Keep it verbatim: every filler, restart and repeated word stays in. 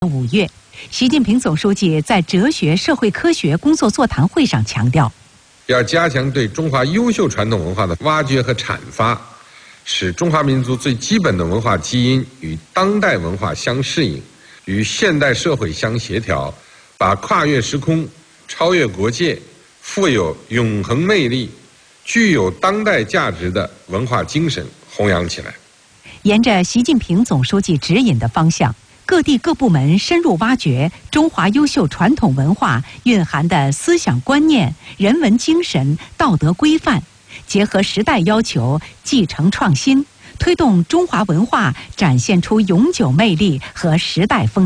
五月，习近平总书记在哲学社会科学工作座谈会上强调， 要加强对中华优秀传统文化的挖掘和阐发，使中华民族最基本的文化基因与当代文化相适应，与现代社会相协调，把跨越时空、超越国界、富有永恒魅力、具有当代价值的文化精神弘扬起来。 沿着习近平总书记指引的方向，各地各部门深入挖掘中华优秀传统文化蕴含的思想观念、人文精神、道德规范，结合时代要求，继承创新，推动中华文化展现出永久魅力和时代风